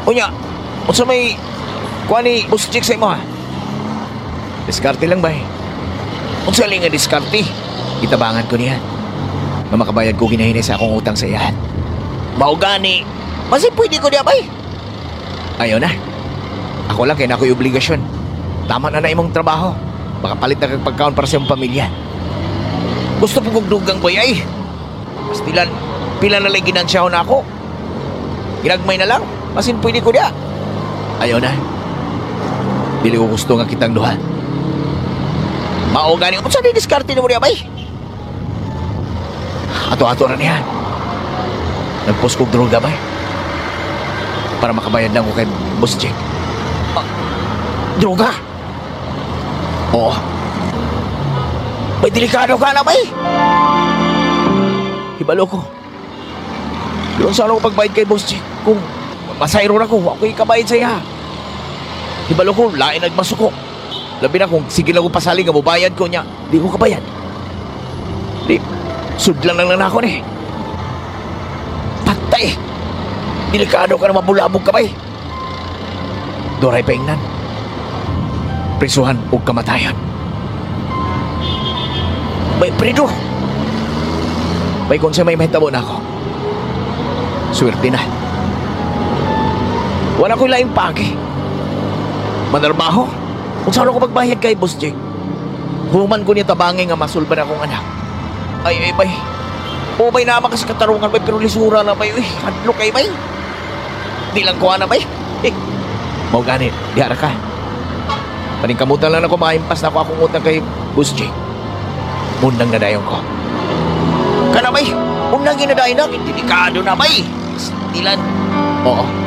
Unya, unsa may kuha ni Boss Jake sa imo ha? Diskarte lang ba eh? Unsa li nga diskarte? Itabangan ko niya. Na makabayad ko ginahinay sa akong utang sa iyahan. Mao gani. Basi pwede ko diya bay. Ayaw na. Ako lang kaya na ako'y obligasyon. Tama na imong trabaho. Makapalit na kag pagkaon para sa iyong pamilya. Gusto po kong dugang boy ay. Pastilan, pila na lang ginansyaho na ako. Ginagmay na lang. Masin pwede ko diya. Ayaw na. Dili ko gusto nga kitang duha. Mao gani. Unsa di diskarte mo diya bay? Ato-ato na niya. Nagpost kong droga bay. Para makabayad lang ko kay Boss Jake. Droga? Oo. May delikado ka na bay. Hibalo ko. Doon sana ako pagbayad kay Boss Jake. Kung masayro na ko, ako'y kabayad sa iya. Hibalo ko, lain nagmasuko. Labi na kung sige lang ko pasali nga bubayad ko niya, di ko kabayad. Di, sudlang lang ako ni. Patay. Delikado ka na mabulabog ka bay. Doray paingnan. Prisuhan o kamatayan. Bay, predo. Bay, kung siya may mahitabo na ako. Swerte na. Wala ko'y laing pagi. Manarbaho. Kung saan ako pagbayad kay Boss Jake. Human ko niya tabangin nga masulban akong anak. Ay, bay. O bay naman kasi katarungan bay, pero lisura na bay. Uy, hadlo kay bay. Di lang kuha na bay. Mau ganit, diara ka. Paningkamutan lang ako, maimpas na ako akong utang kay Boss Jake. Mundang nadayon ko. Kana bay, unang ginadayon na, delikado na bay. Stilan. Oo.